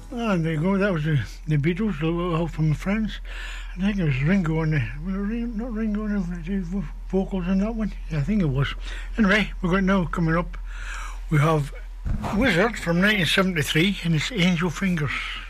And there you go. That was the Beatles, Help from the Friends. I think it was Ringo on the... Not Ringo on the vocals on that one. Yeah, I think it was. Anyway, we've got now coming up. We have Wizard from 1973 and it's Angel Fingers.